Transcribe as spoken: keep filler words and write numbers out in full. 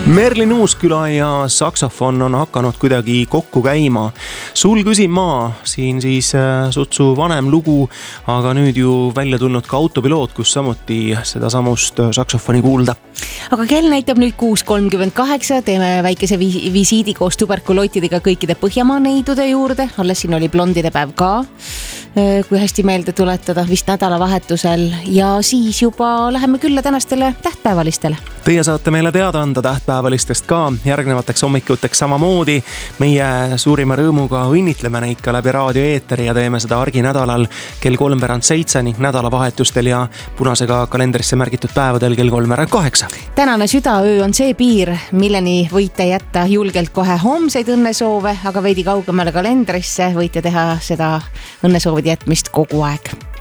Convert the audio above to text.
Merlin Uusküla ja saksofon on hakanud kuidagi kokku käima. Sul küsin ma, siin siis sutsu vanem lugu, aga nüüd ju välja tulnud ka autopiloot, kus samuti seda samust saksofoni kuulda. Aga kell näitab nüüd kuus kolmkümmend kaheksa, teeme väikese vi- visiidi koos tuberkulootidega kõikide Põhjamaa neidude juurde. Alles siin oli blondide päev ka, kui hästi meelde tuletada, vist nädalavahetusel, ja siis juba läheme külla tänastele tähtpäevalistele. Teie saate meile teada anda tähtpäevalistest ka järgnevateks hommikuteks samamoodi. Meie suurima rõõmuga õnnitleme neid ka läbi raadio eeteri ja teeme seda arginädalal kell kolmveerand seitse ning nädalavahetustel ja punasega kalendrisse märgitud päevadel kell kolmveerand kaheksa. Tänane südaöö on see piir, milleni võite jätta julgelt kohe homseid õnnesoove, aga veidi kaugemale kalendrisse võite teha seda õnnesoovide jätmist kogu aeg.